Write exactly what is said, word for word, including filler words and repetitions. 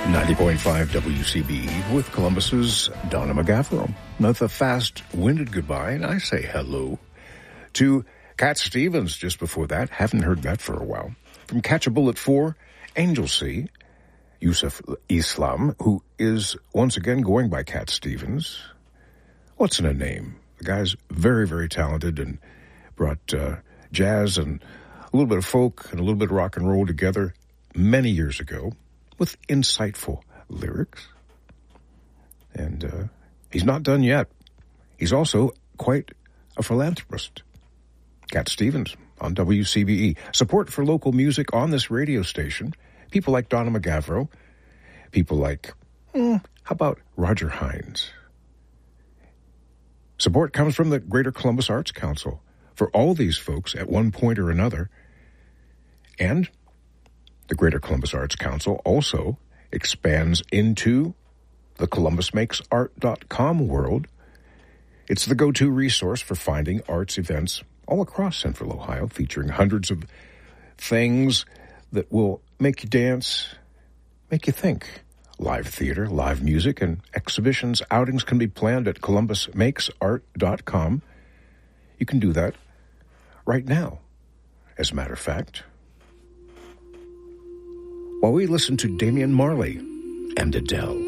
ninety point five W C B E with Columbus's Donna McGavro. With a fast-winded goodbye, and I say hello to Cat Stevens just before that. Haven't heard that for a while. From Catch a Bullet four, Angel C, Yusuf Islam, who is once again going by Cat Stevens. What's in a name? The guy's very, very talented and brought uh, jazz and a little bit of folk and a little bit of rock and roll together many years ago with insightful lyrics. And uh, he's not done yet. He's also quite a philanthropist. Cat Stevens on W C B E. Support for local music on this radio station. People like Donna McGavro. People like, hmm, how about Roger Hines? Support comes from the Greater Columbus Arts Council for all these folks at one point or another. And the Greater Columbus Arts Council also expands into the Columbus Makes Art dot com world. It's the go-to resource for finding arts events all across Central Ohio, featuring hundreds of things that will make you dance, make you think. Live theater, live music, and exhibitions, outings can be planned at Columbus Makes Art dot com. You can do that right now, as a matter of fact. While we listen to Damian Marley and Adele.